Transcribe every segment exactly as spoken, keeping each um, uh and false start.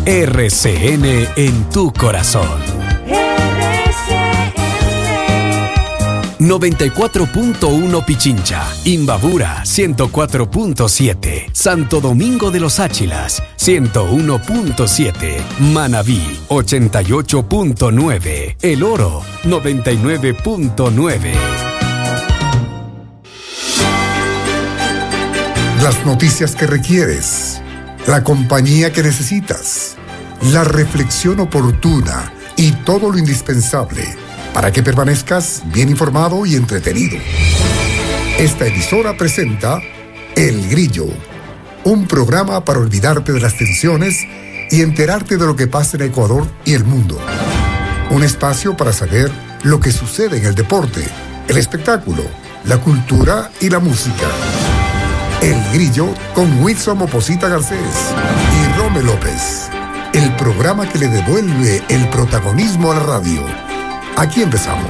R C N en tu corazón. R C N noventa y cuatro punto uno Pichincha, Imbabura ciento cuatro punto siete, Santo Domingo de los Áchilas ciento uno punto siete, Manabí ochenta y ocho punto nueve, El Oro noventa y nueve punto nueve. Las noticias que requieres, la compañía que necesitas, la reflexión oportuna y todo lo indispensable para que permanezcas bien informado y entretenido. Esta emisora presenta El Grillo, un programa para olvidarte de las tensiones y enterarte de lo que pasa en Ecuador y el mundo. Un espacio para saber lo que sucede en el deporte, el espectáculo, la cultura y la música. El Grillo con Wilson Moposita Garcés y Rome López. El programa que le devuelve el protagonismo a la radio. Aquí empezamos.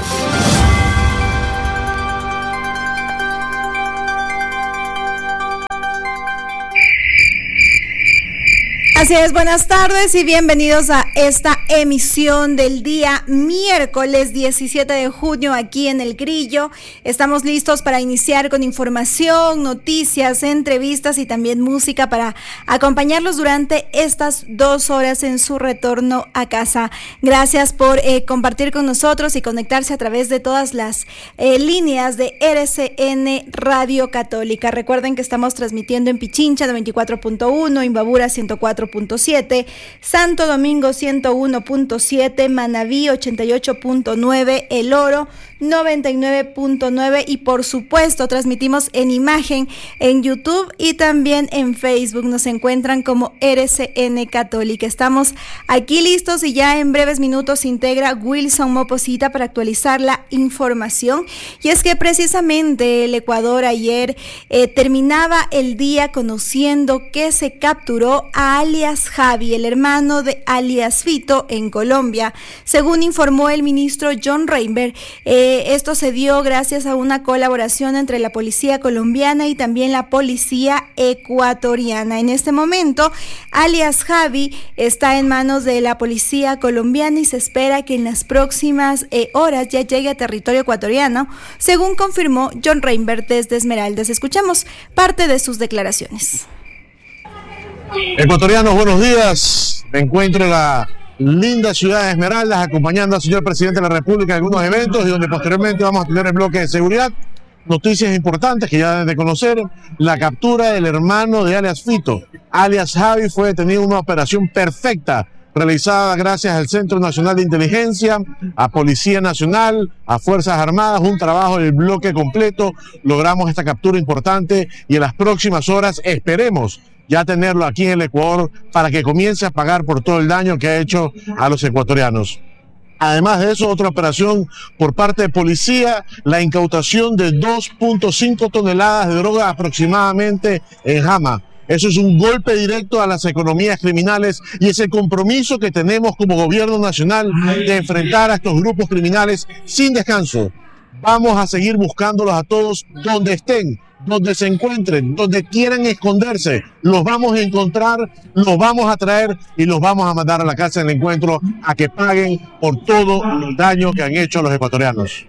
Así es, buenas tardes y bienvenidos a esta emisión del día miércoles diecisiete de junio aquí en El Grillo. Estamos listos para iniciar con información, noticias, entrevistas y también música para acompañarlos durante estas dos horas en su retorno a casa. Gracias por eh, compartir con nosotros y conectarse a través de todas las eh, líneas de R C N Radio Católica. Recuerden que estamos transmitiendo en Pichincha noventa y cuatro punto uno, Imbabura ciento cuatro punto siete, Santo Domingo ciento uno punto siete, Manabí ochenta y ocho punto nueve, El Oro noventa y nueve punto nueve y por supuesto transmitimos en imagen en YouTube y también en Facebook. Nos encuentran como R C N Católica. Estamos aquí listos y ya en breves minutos se integra Wilson Moposita para actualizar la información. Y es que precisamente el Ecuador ayer eh, terminaba el día conociendo que se capturó a alias Javi, el hermano de alias Fito en Colombia, según informó el ministro John Reinberg. Eh, Esto se dio gracias a una colaboración entre la policía colombiana y también la policía ecuatoriana. En este momento, alias Javi está en manos de la policía colombiana y se espera que en las próximas eh, horas ya llegue a territorio ecuatoriano, según confirmó John Reinberg desde Esmeraldas. Escuchamos parte de sus declaraciones. Ecuatorianos, buenos días. Me encuentro en la linda ciudad de Esmeraldas, acompañando al señor presidente de la República en algunos eventos y donde posteriormente vamos a tener el bloque de seguridad. Noticias importantes que ya deben de conocer: la captura del hermano de alias Fito, alias Javi, fue detenido en una operación perfecta realizada gracias al Centro Nacional de Inteligencia, a Policía Nacional, a Fuerzas Armadas, un trabajo del bloque completo. Logramos esta captura importante y en las próximas horas esperemos ya tenerlo aquí en el Ecuador para que comience a pagar por todo el daño que ha hecho a los ecuatorianos. Además de eso, otra operación por parte de policía, la incautación de dos punto cinco toneladas de droga aproximadamente en Jama. Eso es un golpe directo a las economías criminales y es el compromiso que tenemos como gobierno nacional de enfrentar a estos grupos criminales sin descanso. Vamos a seguir buscándolos a todos donde estén, donde se encuentren, donde quieran esconderse. Los vamos a encontrar, los vamos a traer y los vamos a mandar a la casa del encuentro a que paguen por todo el daño que han hecho a los ecuatorianos.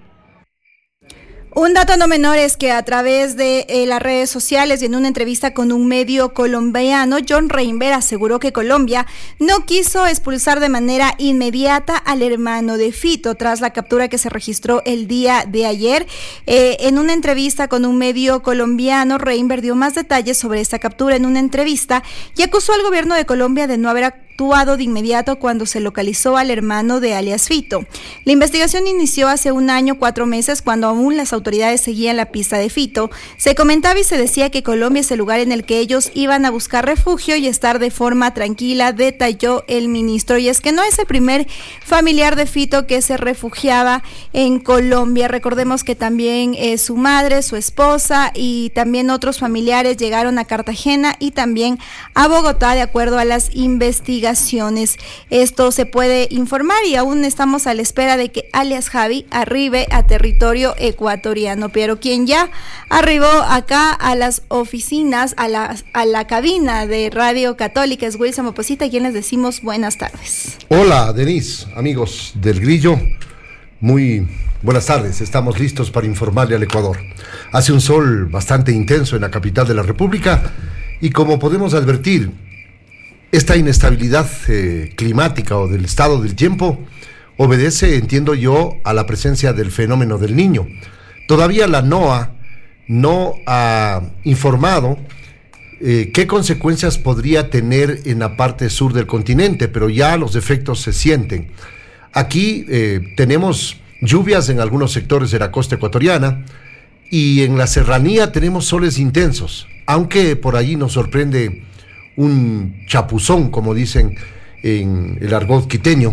Un dato no menor es que a través de eh, las redes sociales y en una entrevista con un medio colombiano, John Reinberg aseguró que Colombia no quiso expulsar de manera inmediata al hermano de Fito tras la captura que se registró el día de ayer. Eh, en una entrevista con un medio colombiano, Reinberg dio más detalles sobre esta captura en una entrevista y acusó al gobierno de Colombia de no haber actuado de inmediato cuando se localizó al hermano de alias Fito. La investigación inició hace un año, cuatro meses, cuando aún las autoridades seguían la pista de Fito. Se comentaba y se decía que Colombia es el lugar en el que ellos iban a buscar refugio y estar de forma tranquila, detalló el ministro. Y es que no es el primer familiar de Fito que se refugiaba en Colombia. Recordemos que también eh, su madre, su esposa y también otros familiares llegaron a Cartagena y también a Bogotá, de acuerdo a las investigaciones. investigaciones. Esto se puede informar y aún estamos a la espera de que alias Javi arribe a territorio ecuatoriano, pero quien ya arribó acá a las oficinas, a la, a la cabina de Radio Católica es Wilson Moposita, a quien les decimos buenas tardes. Hola Denise, amigos del Grillo, muy buenas tardes, estamos listos para informarle al Ecuador. Hace un sol bastante intenso en la capital de la República y como podemos advertir, esta inestabilidad eh, climática o del estado del tiempo obedece, entiendo yo, a la presencia del fenómeno del Niño. Todavía la NOAA no ha informado eh, qué consecuencias podría tener en la parte sur del continente, pero ya los efectos se sienten. Aquí eh, tenemos lluvias en algunos sectores de la costa ecuatoriana y en la serranía tenemos soles intensos, aunque por allí nos sorprende un chapuzón, como dicen en el argot quiteño,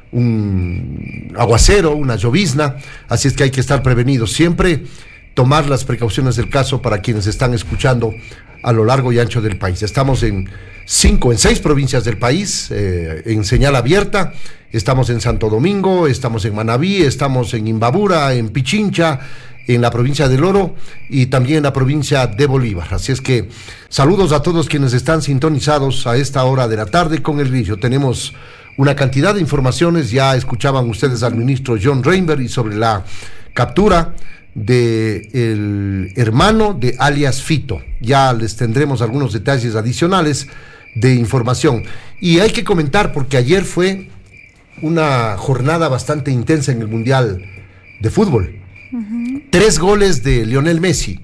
un aguacero, una llovizna, así es que hay que estar prevenidos, siempre tomar las precauciones del caso para quienes están escuchando a lo largo y ancho del país. Estamos en cinco, en seis provincias del país, eh, en señal abierta, estamos en Santo Domingo, estamos en Manabí, estamos en Imbabura, en Pichincha, en la provincia del Oro y también en la provincia de Bolívar. Así es que saludos a todos quienes están sintonizados a esta hora de la tarde con el Grillo. Tenemos una cantidad de informaciones, ya escuchaban ustedes al ministro John Reinberg y sobre la captura del hermano de alias Fito. Ya les tendremos algunos detalles adicionales de información. Y hay que comentar porque ayer fue una jornada bastante intensa en el Mundial de Fútbol. Uh-huh. Tres goles de Lionel Messi,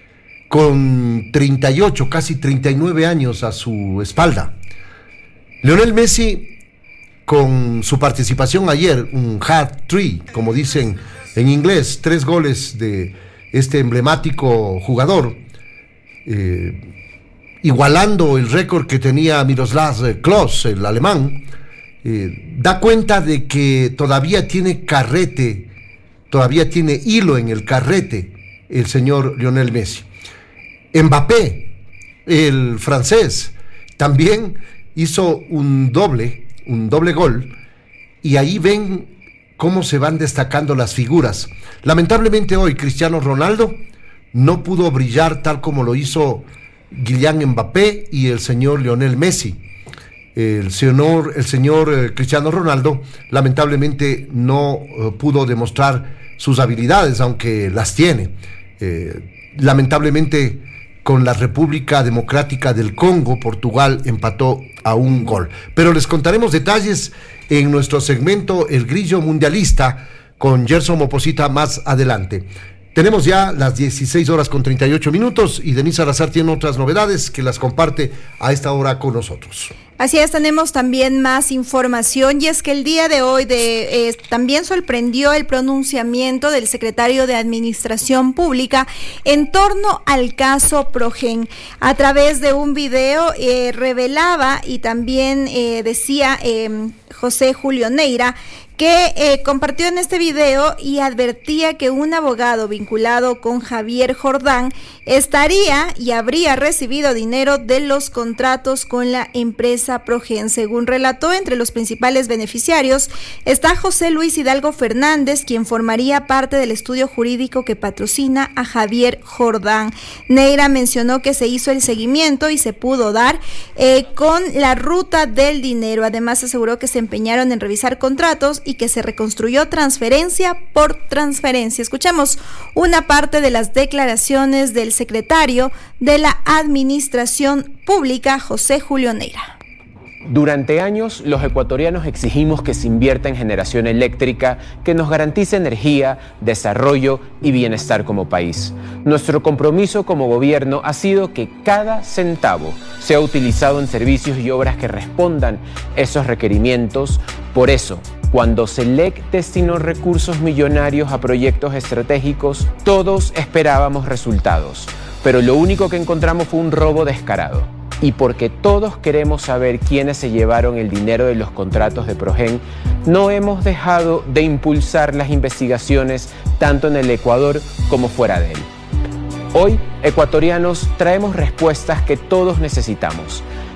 con treinta y ocho, casi treinta y nueve años a su espalda. Lionel Messi, con su participación ayer, un hat-trick, como dicen en inglés, tres goles de este emblemático jugador, eh, igualando el récord que tenía Miroslav Klose, el alemán, eh, da cuenta de que todavía tiene carrete, todavía tiene hilo en el carrete el señor Lionel Messi. Mbappé, el francés, también hizo un doble, un doble gol, y ahí ven cómo se van destacando las figuras. Lamentablemente hoy Cristiano Ronaldo no pudo brillar tal como lo hizo Kylian Mbappé y el señor Lionel Messi. El señor, el señor eh, Cristiano Ronaldo lamentablemente no eh, pudo demostrar sus habilidades, aunque las tiene. Eh, lamentablemente con la República Democrática del Congo, Portugal empató a un gol. Pero les contaremos detalles en nuestro segmento El Grillo Mundialista con Gerson Moposita más adelante. Tenemos ya las dieciséis horas con treinta y ocho minutos y Denise Salazar tiene otras novedades que las comparte a esta hora con nosotros. Así es, tenemos también más información y es que el día de hoy de, eh, también sorprendió el pronunciamiento del secretario de Administración Pública en torno al caso Progen. A través de un video eh, revelaba y también eh, decía eh, José Julio Neira que eh, compartió en este video y advertía que un abogado vinculado con Javier Jordán estaría y habría recibido dinero de los contratos con la empresa Progen. Según relató, entre los principales beneficiarios está José Luis Hidalgo Fernández, quien formaría parte del estudio jurídico que patrocina a Javier Jordán. Neira mencionó que se hizo el seguimiento y se pudo dar eh, con la ruta del dinero. Además, aseguró que se empeñaron en revisar contratos y que se reconstruyó transferencia por transferencia. Escuchemos una parte de las declaraciones del secretario de la Administración Pública, José Julio Neira. Durante años, los ecuatorianos exigimos que se invierta en generación eléctrica que nos garantice energía, desarrollo y bienestar como país. Nuestro compromiso como gobierno ha sido que cada centavo sea utilizado en servicios y obras que respondan esos requerimientos. Por eso, cuando Selec destinó recursos millonarios a proyectos estratégicos, todos esperábamos resultados, pero lo único que encontramos fue un robo descarado. Y porque todos queremos saber quiénes se llevaron el dinero de los contratos de Progen, no hemos dejado de impulsar las investigaciones tanto en el Ecuador como fuera de él. Hoy, ecuatorianos, traemos respuestas que todos necesitamos.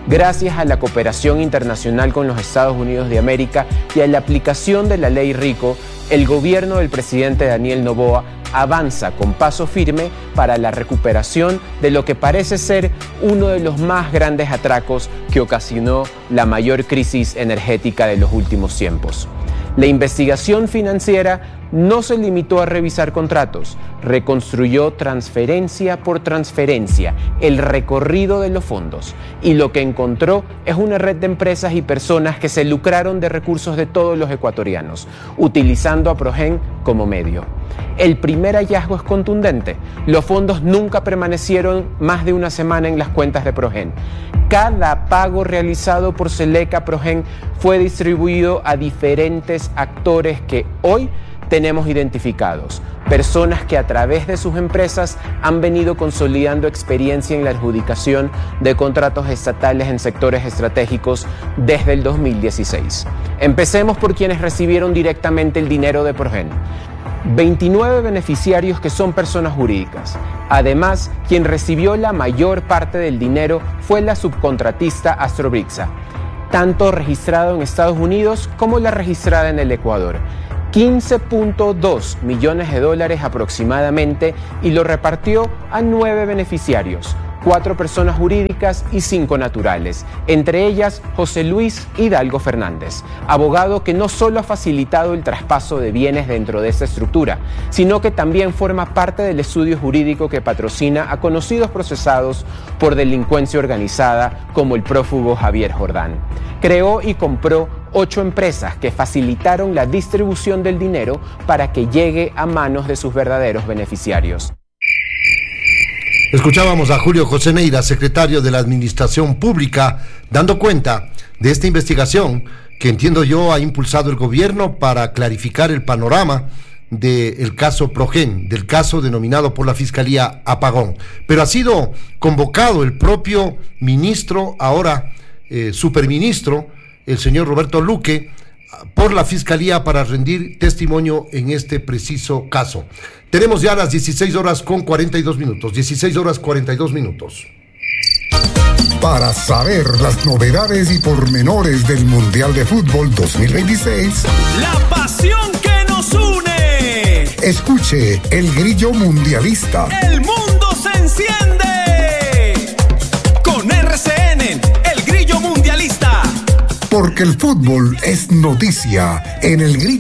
Gracias a la cooperación internacional con los Estados Unidos de América y a la aplicación de la ley RICO, el gobierno del presidente Daniel Noboa avanza con paso firme para la recuperación de lo que parece ser uno de los más grandes atracos que ocasionó la mayor crisis energética de los últimos tiempos. La investigación financiera no se limitó a revisar contratos, reconstruyó transferencia por transferencia el recorrido de los fondos y lo que encontró es una red de empresas y personas que se lucraron de recursos de todos los ecuatorianos, utilizando a Progen como medio. El primer hallazgo es contundente. Los fondos nunca permanecieron más de una semana en las cuentas de Progen. Cada pago realizado por Seleca Progen fue distribuido a diferentes actores que hoy tenemos identificados, personas que a través de sus empresas han venido consolidando experiencia en la adjudicación de contratos estatales en sectores estratégicos desde el dos mil dieciséis. Empecemos por quienes recibieron directamente el dinero de Progen. veintinueve beneficiarios que son personas jurídicas. Además, quien recibió la mayor parte del dinero fue la subcontratista Astrobrixa, tanto registrado en Estados Unidos como la registrada en el Ecuador. quince punto dos millones de dólares aproximadamente, y lo repartió a nueve beneficiarios, cuatro personas jurídicas y cinco naturales, entre ellas José Luis Hidalgo Fernández, abogado que no solo ha facilitado el traspaso de bienes dentro de esta estructura, sino que también forma parte del estudio jurídico que patrocina a conocidos procesados por delincuencia organizada como el prófugo Javier Jordán. Creó y compró ocho empresas que facilitaron la distribución del dinero para que llegue a manos de sus verdaderos beneficiarios. Escuchábamos a Julio José Neira, secretario de la Administración Pública, dando cuenta de esta investigación que entiendo yo ha impulsado el gobierno para clarificar el panorama del caso Progen, del caso denominado por la Fiscalía Apagón. Pero ha sido convocado el propio ministro, ahora eh, superministro, el señor Roberto Luque, por la Fiscalía para rendir testimonio en este preciso caso. Tenemos ya las dieciséis horas con cuarenta y dos minutos. dieciséis horas cuarenta y dos minutos. Para saber las novedades y pormenores del Mundial de Fútbol dos mil veintiséis, la pasión que nos une. Escuche El Grillo Mundialista. El mundo se enciende con R C N, El Grillo Mundialista. Porque el fútbol es noticia en El Grillo